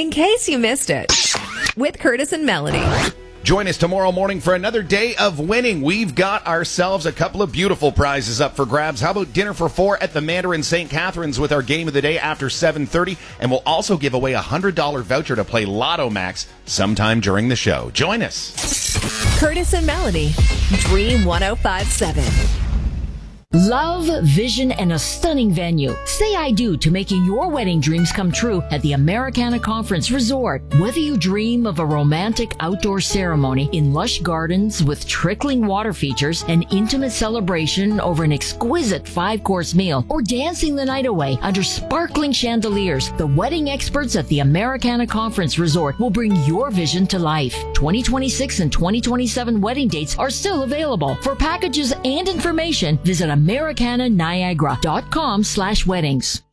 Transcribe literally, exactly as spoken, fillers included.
in case you missed it, with Curtis and Melanie. Join us tomorrow morning for another day of winning. We've got ourselves a couple of beautiful prizes up for grabs. How about dinner for four at the Mandarin Saint Catharines with our game of the day after seven thirty? And we'll also give away a one hundred dollars voucher to play Lotto Max sometime during the show. Join us. Curtis and Melanie, Dream one oh five point seven. Love, vision, and a stunning venue. Say I do to making your wedding dreams come true at the Americana Conference Resort. Whether you dream of a romantic outdoor ceremony in lush gardens with trickling water features, an intimate celebration over an exquisite five-course meal, or dancing the night away under sparkling chandeliers, the wedding experts at the Americana Conference Resort will bring your vision to life. twenty twenty-six and twenty twenty-seven wedding dates are still available. For packages and information, visit Americana Niagara dot com slash weddings.